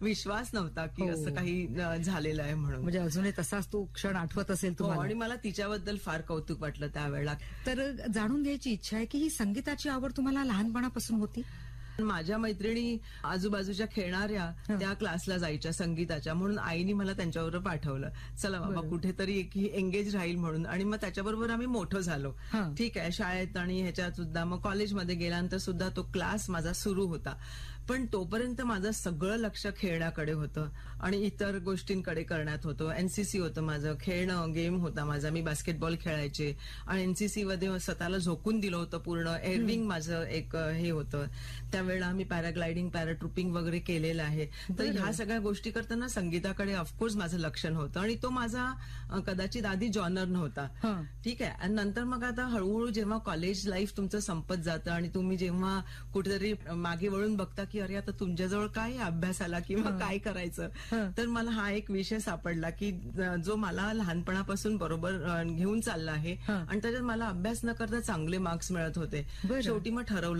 विश्वास नव्हता की हो. असं काही झालेलं आहे म्हणून. म्हणजे अजूनही तसाच तो क्षण आठवत असेल हो, तुम्हाला. आणि मला तिच्याबद्दल फार कौतुक वाटलं त्यावेळेला. तर जाणून घ्यायची इच्छा आहे की ही संगीताची आवड तुम्हाला लहानपणापासून होती? माझ्या मैत्रिणी आजूबाजूच्या खेळणाऱ्या त्या क्लासला जायच्या संगीताच्या, म्हणून आईनी मला त्यांच्याबरोबर पाठवलं. चला बाबा बरं. कुठेतरी एक एंगेज राहील म्हणून. आणि मग त्याच्याबरोबर आम्ही मोठं झालो. हं. ठीक आहे, शाळेत आणि ह्याच्यात सुद्धा, मग कॉलेजमध्ये गेल्यानंतर सुद्धा तो क्लास माझा सुरू होता. पण तोपर्यंत माझं सगळं लक्ष खेळण्याकडे होतं आणि इतर गोष्टींकडे करण्यात होतं. एनसीसी होतं माझं, खेळणं, गेम होता माझा. मी बास्केटबॉल खेळायचे आणि एनसीसी मध्ये स्वतःला झोकून दिलं होतं पूर्ण. एअरविंग माझं एक हे होतं. त्यावेळेला आम्ही पॅराग्लायडिंग, पॅराट्रुपिंग वगैरे केलेलं आहे. तर ह्या सगळ्या गोष्टी करताना संगीताकडे ऑफकोर्स माझं लक्ष नव्हतं आणि तो माझा कदाचित आधी जॉनर नव्हता. हं. ठीक आहे. आणि नंतर मग आता हळूहळू जेव्हा कॉलेज लाईफ तुमचं संपत जातं आणि तुम्ही जेव्हा कुठेतरी मागे वळून बघता की अरे आता तुमच्याजवळ काय अभ्यासाला किंवा काय करायचं, तर मला हा एक विषय सापडला की जो मला लहानपणापासून बरोबर घेऊन चालला आहे आणि त्याच्यात मला अभ्यास न करता चांगले मार्क्स मिळत होते. बरं. शेवटी मग ठरवलं